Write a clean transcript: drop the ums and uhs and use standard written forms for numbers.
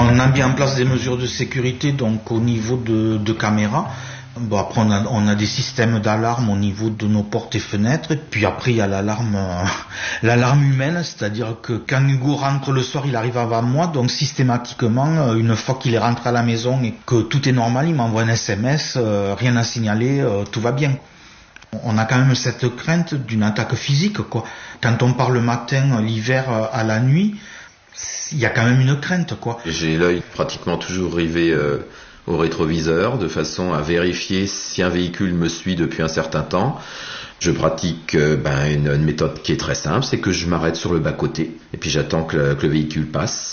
On a mis en place des mesures de sécurité donc au niveau de caméras. Bon, après on a des systèmes d'alarme au niveau de nos portes et fenêtres, et puis après il y a l'alarme humaine, c'est-à-dire que quand Hugo rentre le soir, il arrive avant moi, donc systématiquement une fois qu'il est rentré à la maison et que tout est normal, il m'envoie un SMS, rien à signaler, tout va bien. On a quand même cette crainte d'une attaque physique, quoi. Quand on part le matin, l'hiver à la nuit, il y a quand même une crainte, quoi. J'ai l'œil pratiquement toujours rivé au rétroviseur de façon à vérifier si un véhicule me suit depuis un certain temps. Je pratique une méthode qui est très simple, c'est que je m'arrête sur le bas-côté et puis j'attends que le véhicule passe.